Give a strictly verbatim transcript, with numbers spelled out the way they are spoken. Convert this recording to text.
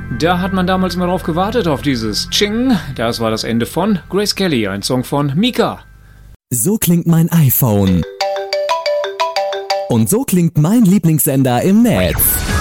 Da hat man damals immer drauf gewartet, auf dieses Ching. Das war das Ende von Grace Kelly, ein Song von Mika. So klingt mein iPhone. Und so klingt mein Lieblingssender im Netz.